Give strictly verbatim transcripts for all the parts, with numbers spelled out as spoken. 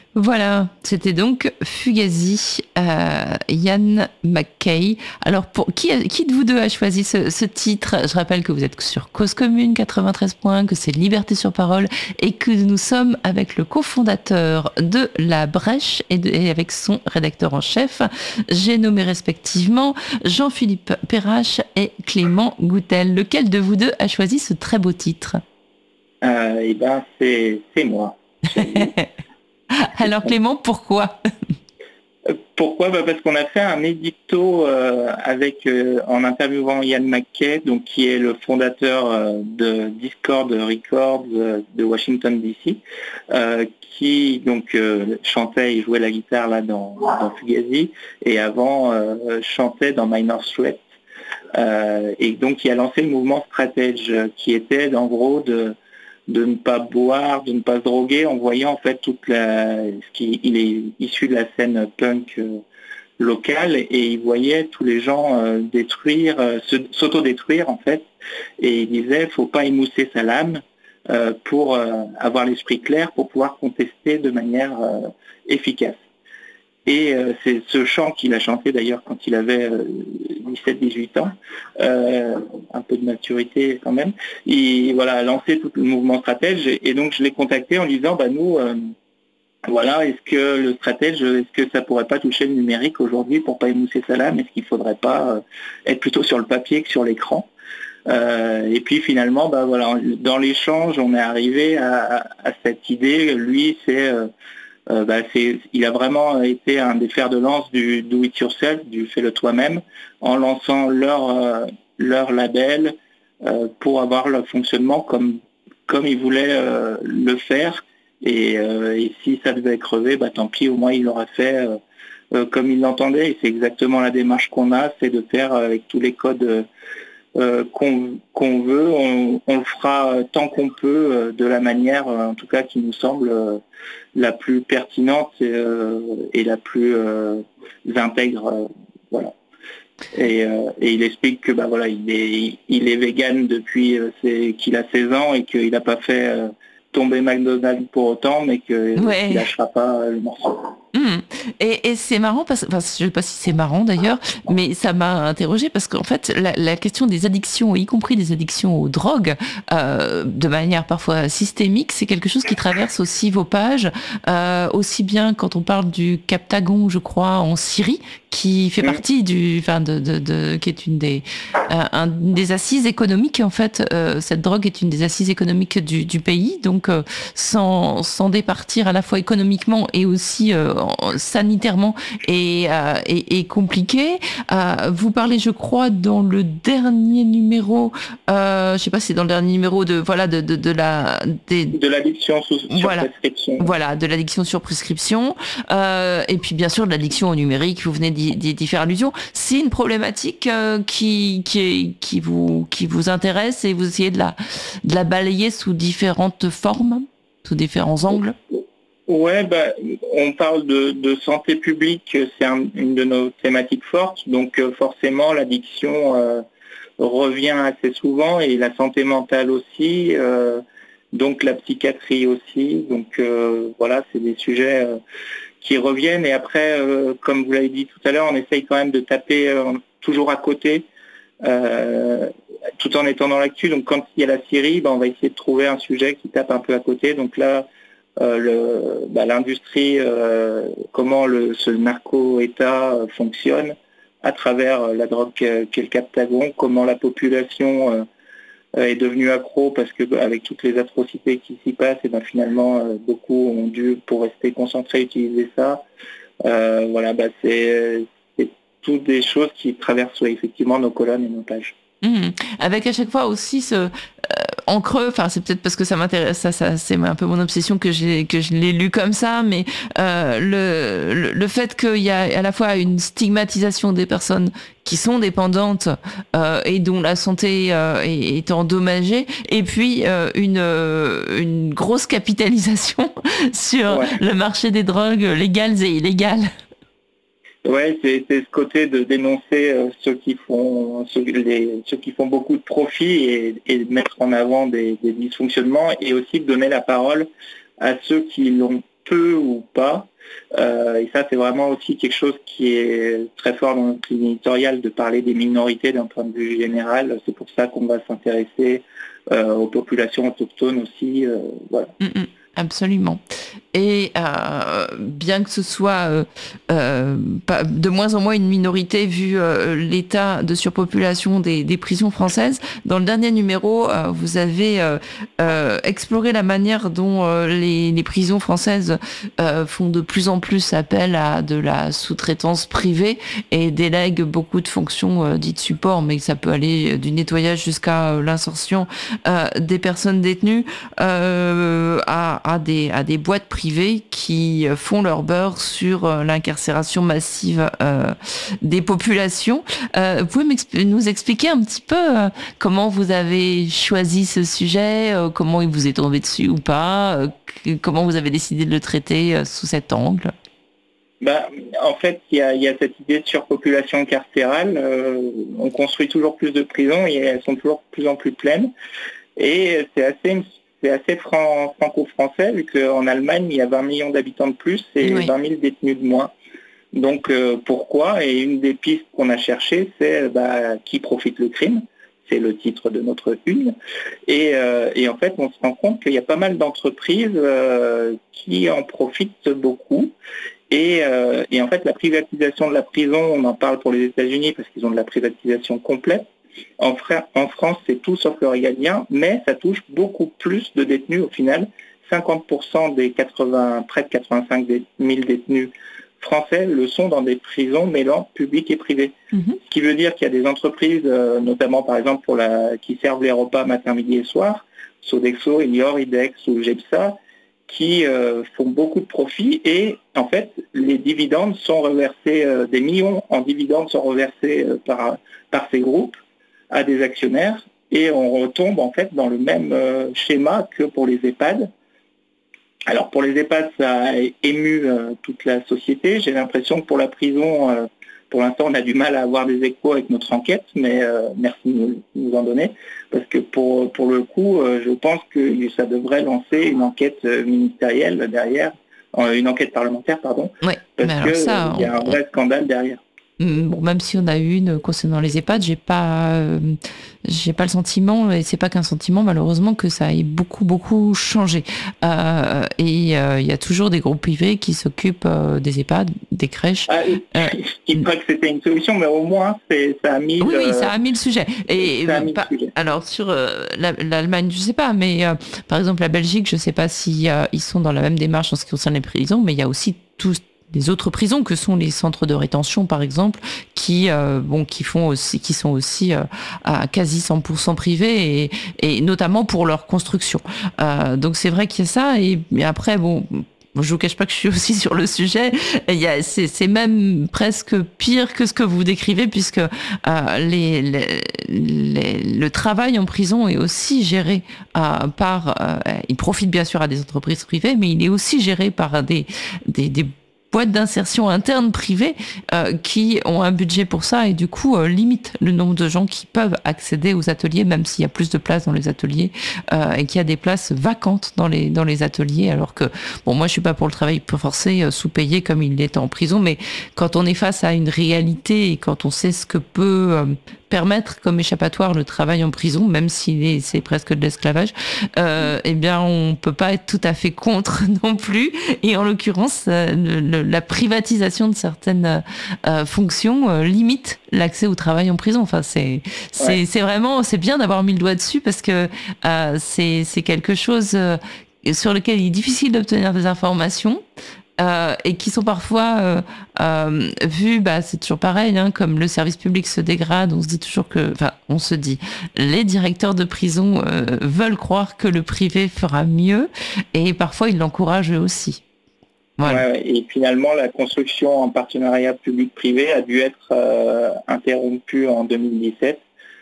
Voilà, c'était donc Fugazi, euh, Ian McKay. Alors, pour, qui, qui de vous deux a choisi ce, ce titre? Je rappelle que vous êtes sur Cause Commune quatre-vingt-treize points, que c'est Liberté sur Parole et que nous sommes avec le cofondateur de La Brèche et, de, et avec son rédacteur en chef. J'ai nommé respectivement Jean-Philippe Perrache et Clément Goutel. Lequel de vous deux a choisi ce très beau titre? euh, Eh ben, c'est, c'est moi. Alors Clément, pourquoi? Pourquoi bah Parce qu'on a fait un édito euh, avec euh, en interviewant Ian McKay, donc qui est le fondateur euh, de Discord Records euh, de Washington D C, euh, qui donc euh, chantait et jouait la guitare là dans, dans Fugazi, et avant euh, chantait dans Minor Threat, euh, et donc qui a lancé le mouvement Stratège, qui était en gros de de ne pas boire, de ne pas se droguer, en voyant en fait toute la, ce qui, il est issu de la scène punk euh, locale, et il voyait tous les gens euh, détruire, euh, se, s'auto-détruire en fait, et il disait faut pas émousser sa lame euh, pour euh, avoir l'esprit clair, pour pouvoir contester de manière euh, efficace. Et euh, c'est ce chant qu'il a chanté d'ailleurs quand il avait euh, dix-sept dix-huit ans, euh, un peu de maturité quand même. Il voilà, a lancé tout le mouvement Stratège, et, et donc je l'ai contacté en lui disant bah nous euh, voilà, est-ce que le Stratège, est-ce que ça pourrait pas toucher le numérique aujourd'hui pour pas émousser sa lame? Est-ce qu'il faudrait pas euh, être plutôt sur le papier que sur l'écran? Euh, et puis finalement, bah voilà, dans l'échange, on est arrivé à, à cette idée. Lui, c'est euh, Euh, bah, c'est, il a vraiment été un des fers de lance du do it yourself, du fais-le toi-même, en lançant leur, euh, leur label euh, pour avoir le fonctionnement comme, comme il voulait euh, le faire. Et, euh, et si ça devait crever, bah, tant pis, au moins il l'aura fait euh, euh, comme il l'entendait. Et c'est exactement la démarche qu'on a, c'est de faire avec tous les codes euh, qu'on, qu'on veut, on, on le fera tant qu'on peut, euh, de la manière, euh, en tout cas, qui nous semble euh, la plus pertinente et, euh, et la plus euh, intègre. Euh, voilà. Et, euh, et il explique que bah voilà, il est, il est vegan depuis euh, c'est, qu'il a seize ans, et qu'il n'a pas fait euh, tomber McDonald's pour autant, mais qu'il Ouais. ne lâchera pas euh, le morceau. Mmh. Et, et c'est marrant parce que, enfin, je sais pas si c'est marrant d'ailleurs, mais ça m'a interrogée parce qu'en fait, la, la question des addictions, y compris des addictions aux drogues, euh, de manière parfois systémique, c'est quelque chose qui traverse aussi vos pages, euh, aussi bien quand on parle du Captagon, je crois, en Syrie, qui fait Mmh. partie du, enfin, de, de, de, qui est une des, euh, un, des assises économiques. En fait, euh, cette drogue est une des assises économiques du, du pays, donc euh, sans, sans départir à la fois économiquement et aussi euh, sanitairement et, euh, et, et compliqué. Euh, vous parlez, je crois, dans le dernier numéro, euh, je sais pas si c'est dans le dernier numéro de voilà de de, de la des, de l'addiction sous, sur voilà. prescription. Voilà, de l'addiction sur prescription, euh, et puis bien sûr de l'addiction au numérique. Vous venez d'y, d'y, d'y faire allusion. C'est une problématique euh, qui qui, est, qui vous qui vous intéresse, et vous essayez de la de la balayer sous différentes formes, sous différents angles. Ouais, bah, on parle de, de santé publique, c'est un, une de nos thématiques fortes, donc euh, forcément l'addiction euh, revient assez souvent, et la santé mentale aussi, euh, donc la psychiatrie aussi, donc euh, voilà, c'est des sujets euh, qui reviennent, et après, euh, comme vous l'avez dit tout à l'heure, on essaye quand même de taper euh, toujours à côté, euh, tout en étant dans l'actu, donc quand il y a la Syrie, bah, on va essayer de trouver un sujet qui tape un peu à côté, donc là, Euh, le, bah, l'industrie, euh, comment le, ce narco-État euh, fonctionne à travers euh, la drogue qu'est, qu'est le Captagon, comment la population euh, est devenue accro parce que bah, avec toutes les atrocités qui s'y passent, et ben finalement euh, beaucoup ont dû, pour rester concentrés, utiliser ça. Euh, voilà, bah, c'est, c'est toutes des choses qui traversent ouais, effectivement nos colonnes et nos pages. Mmh. Avec à chaque fois aussi ce euh, en creux, enfin c'est peut-être parce que ça m'intéresse, ça, ça c'est un peu mon obsession que j'ai que je l'ai lu comme ça, mais euh, le, le le fait qu'il y a à la fois une stigmatisation des personnes qui sont dépendantes euh, et dont la santé euh, est, est endommagée, et puis euh, une euh, une grosse capitalisation sur Ouais. le marché des drogues légales et illégales. Ouais, c'est, c'est ce côté de dénoncer euh, ceux qui font ceux, les, ceux qui font beaucoup de profit, et, et de mettre en avant des, des dysfonctionnements, et aussi de donner la parole à ceux qui l'ont peu ou pas. Euh, et ça, c'est vraiment aussi quelque chose qui est très fort dans notre ligne éditoriale, de parler des minorités d'un point de vue général. C'est pour ça qu'on va s'intéresser euh, aux populations autochtones aussi. Euh, voilà. Mm-mm. Absolument. Et euh, bien que ce soit euh, euh, pas, de moins en moins une minorité vu euh, l'état de surpopulation des, des prisons françaises, dans le dernier numéro, euh, vous avez euh, euh, exploré la manière dont euh, les, les prisons françaises euh, font de plus en plus appel à de la sous-traitance privée et délèguent beaucoup de fonctions euh, dites support, mais ça peut aller du nettoyage jusqu'à euh, l'insertion euh, des personnes détenues euh, à à des, à des boîtes privées qui font leur beurre sur euh, l'incarcération massive euh, des populations. Euh, vous pouvez m'exp- nous expliquer un petit peu euh, comment vous avez choisi ce sujet, euh, comment il vous est tombé dessus ou pas, euh, que- comment vous avez décidé de le traiter euh, sous cet angle? Bah, en fait, il y a, il y a cette idée de surpopulation carcérale. Euh, on construit toujours plus de prisons et elles sont toujours de plus en plus pleines. Et c'est assez, c'est assez fran- franco-français, vu qu'en Allemagne, il y a vingt millions d'habitants de plus et Oui. vingt mille détenus de moins. Donc euh, pourquoi? Et une des pistes qu'on a cherchées, c'est bah, qui profite le crime. C'est le titre de notre une. Et, euh, et en fait, on se rend compte qu'il y a pas mal d'entreprises euh, qui en profitent beaucoup. Et, euh, et en fait, la privatisation de la prison, on en parle pour les États-Unis parce qu'ils ont de la privatisation complète. En, fra- en France, c'est tout sauf le régalien, mais ça touche beaucoup plus de détenus au final. cinquante pour cent des quatre-vingts, près de quatre-vingt-cinq mille détenus français le sont dans des prisons mêlant public et privé. Mm-hmm. Ce qui veut dire qu'il y a des entreprises, euh, notamment par exemple pour la, qui servent les repas matin, midi et soir, Sodexo, Elior, Idex ou Gepsa, qui euh, font beaucoup de profits et en fait les dividendes sont reversés, euh, des millions en dividendes sont reversés euh, par, par ces groupes à des actionnaires et on retombe en fait dans le même euh, schéma que pour les EHPAD. Alors pour les EHPAD, ça a ému euh, toute la société. J'ai l'impression que pour la prison, euh, pour l'instant, on a du mal à avoir des échos avec notre enquête, mais euh, merci de nous, nous en donner. Parce que pour, pour le coup, euh, je pense que ça devrait lancer une enquête ministérielle derrière, euh, une enquête parlementaire, pardon, Oui, parce mais alors qu'il ça, y a un on, vrai scandale derrière. Bon, même si on a eu une concernant les EHPAD, j'ai pas, euh, j'ai pas le sentiment, et c'est pas qu'un sentiment malheureusement, que ça ait beaucoup beaucoup changé. Euh, et euh, il y a toujours des groupes privés qui s'occupent euh, des EHPAD, des crèches. Ah, euh, je dis pas que c'était une solution, mais au moins c'est, ça a mis. Oui, le, oui, ça a mis le sujet. Et ça a mis pas, le sujet. alors sur euh, la, l'Allemagne, je sais pas, mais euh, par exemple la Belgique, je sais pas si euh, ils sont dans la même démarche en ce qui concerne les prisons, mais il y a aussi tous des autres prisons que sont les centres de rétention par exemple qui euh, bon qui font aussi qui sont aussi euh, à quasi cent pour cent privés et, et notamment pour leur construction. Euh, donc c'est vrai qu'il y a ça et, et après bon je vous cache pas que je suis aussi sur le sujet. Il y a, c'est, c'est même presque pire que ce que vous décrivez puisque euh, les, les, les, le travail en prison est aussi géré euh, par. Euh, il profite bien sûr à des entreprises privées, mais il est aussi géré par des des, des boîtes d'insertion interne privées euh, qui ont un budget pour ça et du coup euh, limitent le nombre de gens qui peuvent accéder aux ateliers, même s'il y a plus de places dans les ateliers euh, et qu'il y a des places vacantes dans les dans les ateliers, alors que bon moi je suis pas pour le travail forcé euh, sous-payé comme il l'est en prison, mais quand on est face à une réalité et quand on sait ce que peut euh, permettre comme échappatoire le travail en prison, même si c'est presque de l'esclavage, euh, eh bien on peut pas être tout à fait contre non plus. Et en l'occurrence, euh, le, le, la privatisation de certaines euh, fonctions euh, limite l'accès au travail en prison. Enfin, c'est c'est ouais. c'est vraiment c'est bien d'avoir mis le doigt dessus parce que euh, c'est c'est quelque chose euh, sur lequel il est difficile d'obtenir des informations. Euh, et qui sont parfois euh, euh, vus, bah, c'est toujours pareil, hein, comme le service public se dégrade, on se dit toujours que, enfin, on se dit, les directeurs de prison euh, veulent croire que le privé fera mieux, et parfois ils l'encouragent eux aussi. Voilà. Ouais, et finalement, la construction en partenariat public-privé a dû être euh, interrompue en deux mille dix-sept.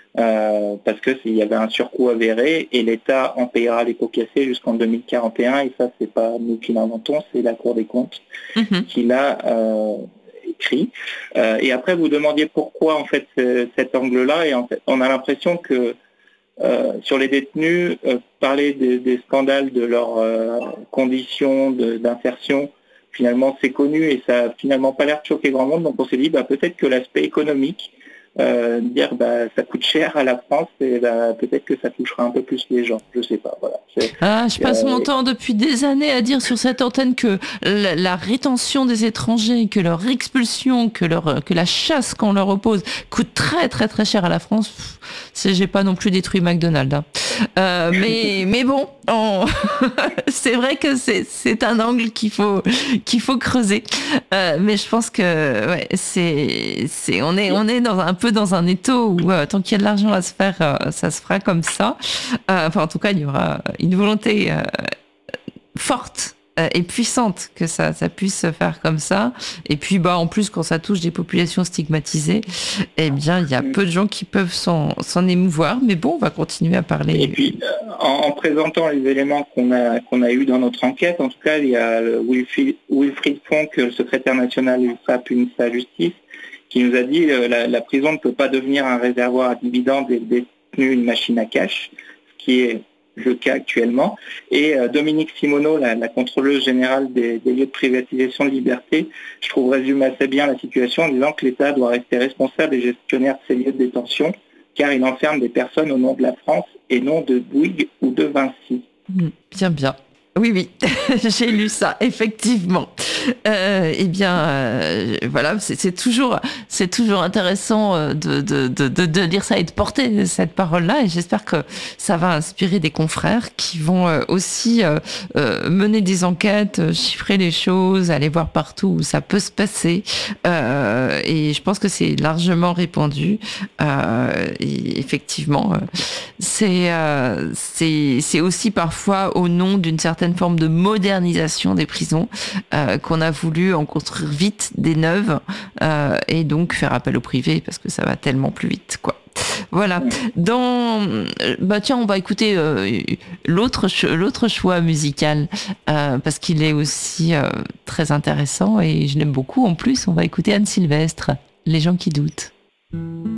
Euh, parce que s'il y avait un surcoût avéré et l'État en payera les pots cassés jusqu'en deux mille quarante et un et ça c'est pas nous qui l'inventons, c'est la Cour des comptes mmh. qui l'a euh, écrit. Euh, et après vous demandiez pourquoi en fait cet angle-là et en fait on a l'impression que euh, sur les détenus, euh, parler des, des scandales de leurs euh, conditions de, d'insertion, finalement c'est connu et ça n'a finalement pas l'air de choquer grand monde. Donc on s'est dit bah, peut-être que l'aspect économique, euh, dire bah, ça coûte cher à la France et bah, peut-être que ça touchera un peu plus les gens. Je sais pas. Voilà. C'est, Ah, je passe euh, mon temps depuis des années à dire sur cette antenne que la, la rétention des étrangers, que leur expulsion, que, leur, que la chasse qu'on leur oppose coûte très très très cher à la France. Pff, c'est, j'ai pas non plus détruit McDonald's. Hein. Euh, mais, mais bon, on... c'est vrai que c'est, c'est un angle qu'il faut, qu'il faut creuser. Euh, mais je pense que ouais, c'est, c'est, on est, on est dans, un peu dans un étau où euh, tant qu'il y a de l'argent à se faire, euh, ça se fera comme ça. Euh, enfin, en tout cas, il y aura une volonté euh, forte euh, et puissante que ça, ça puisse se faire comme ça. Et puis, bah, en plus, quand ça touche des populations stigmatisées, eh bien, il y a peu de gens qui peuvent s'en, s'en émouvoir. Mais bon, on va continuer à parler. Et puis, euh, en, en présentant les éléments qu'on a, qu'on a eus dans notre enquête, en tout cas, il y a le Wilfried, Wilfried Fonck, le secrétaire national U S A P U N S A Justice, qui nous a dit que la, la prison ne peut pas devenir un réservoir à dividendes et détenus une machine à cash, ce qui est le cas actuellement. Et euh, Dominique Simoneau, la, la contrôleuse générale des, des lieux de privatisation de liberté, je trouve résume assez bien la situation en disant que l'État doit rester responsable et gestionnaire de ces lieux de détention, car il enferme des personnes au nom de la France et non de Bouygues ou de Vinci. Bien, bien. Oui, oui, j'ai lu ça, effectivement. Euh, eh bien, euh, voilà, c'est, c'est toujours, c'est toujours intéressant de, de, de, de lire ça et de porter cette parole-là. Et j'espère que ça va inspirer des confrères qui vont aussi euh, mener des enquêtes, chiffrer les choses, aller voir partout où ça peut se passer. Euh, et je pense que c'est largement répandu. Euh, et effectivement, c'est, euh, c'est, c'est aussi parfois au nom d'une certaine forme de modernisation des prisons euh, qu'on a voulu en construire vite des neuves euh, et donc faire appel au privé parce que ça va tellement plus vite, quoi. Voilà. Dans, bah tiens, on va écouter euh, l'autre l'autre choix musical euh, parce qu'il est aussi euh, très intéressant et je l'aime beaucoup. En plus, on va écouter Anne Sylvestre, Les gens qui doutent.